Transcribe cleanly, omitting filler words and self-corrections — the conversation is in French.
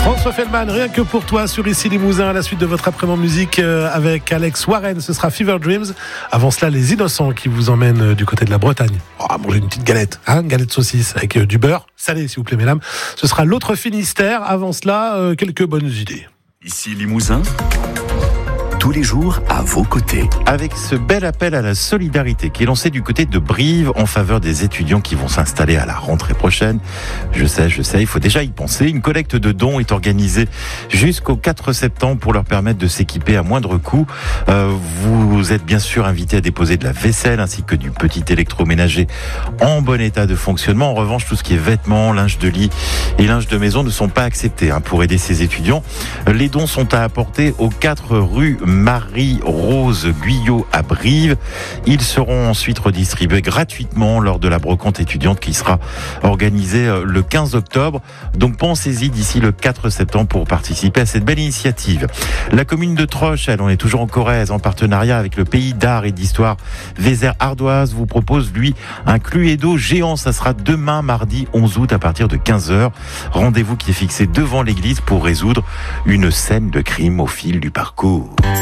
François Feldman, rien que pour toi sur Ici Limousin, à la suite de votre après-midi musique avec Alex Warren, ce sera Fever Dreams. Avant cela, les Innocents qui vous emmènent du côté de la Bretagne. Manger une petite galette, une galette saucisse avec du beurre salé, s'il vous plaît, mesdames. Ce sera l'autre Finistère. Avant cela, quelques bonnes idées. Ici Limousin, tous les jours à vos côtés. Avec ce bel appel à la solidarité qui est lancé du côté de Brive en faveur des étudiants qui vont s'installer à la rentrée prochaine. Je sais, il faut déjà y penser. Une collecte de dons est organisée jusqu'au 4 septembre pour leur permettre de s'équiper à moindre coût. Vous êtes bien sûr invités à déposer de la vaisselle ainsi que du petit électroménager en bon état de fonctionnement. En revanche, tout ce qui est vêtements, linge de lit et linge de maison ne sont pas acceptés pour aider ces étudiants. Les dons sont à apporter aux 4 rues Marie-Rose Guyot à Brive. Ils seront ensuite redistribués gratuitement lors de la brocante étudiante qui sera organisée le 15 octobre. Donc pensez-y d'ici le 4 septembre pour participer à cette belle initiative. La commune de Troche, on est toujours en Corrèze, en partenariat avec le pays d'art et d'histoire Vézère-Ardoise, vous propose lui un Cluedo géant. Ça sera demain mardi 11 août à partir de 15h. Rendez-vous qui est fixé devant l'église pour résoudre une scène de crime au fil du parcours.